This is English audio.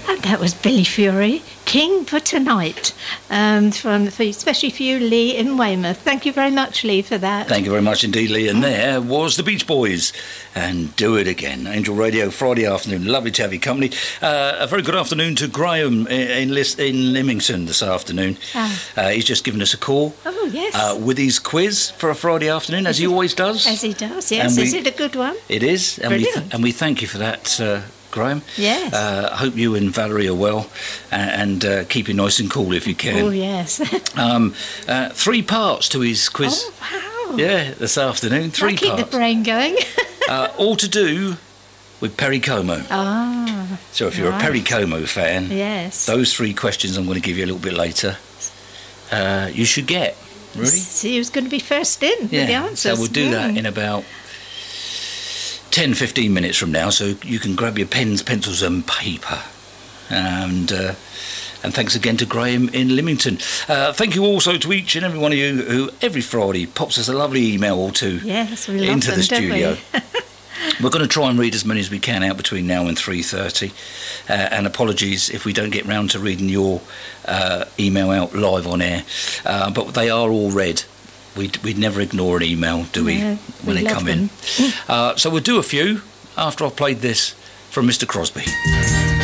And that was Billy Fury, King for Tonight, especially for you, Lee, in Weymouth. Thank you very much, Lee, for that. Thank you very much indeed, Lee. And there was the Beach Boys and Do It Again. Angel Radio, Friday afternoon. Lovely to have your company. A very good afternoon to Graham in Lymington this afternoon. He's just given us a call. Oh, yes. With his quiz for a Friday afternoon, as he always does. As he does, yes. Is it a good one? It is. And we thank you for that, Graham. Yes. I hope you and Valerie are well and keep it nice and cool if you can. Oh, yes. 3 parts to his quiz. Oh, wow. Yeah, this afternoon. 3 keep parts. the brain going. All to do with Perry Como. Ah. So if you're a Perry Como fan, yes, those 3 questions I'm going to give you a little bit later, you should get. Ready? See who's going to be first in with the answers. So we'll do that in about 10-15 minutes from now, so you can grab your pens, pencils and paper. And thanks again to Graham in Lymington. Thank you also to each and every one of you who every Friday pops us a lovely email or two into the studio. We're going to try and read as many as we can out between now and 3:30. And apologies if we don't get round to reading your email out live on air. But they are all read. We'd never ignore an email, do we, when they come in? So we'll do a few after I've played this from Mr. Crosby.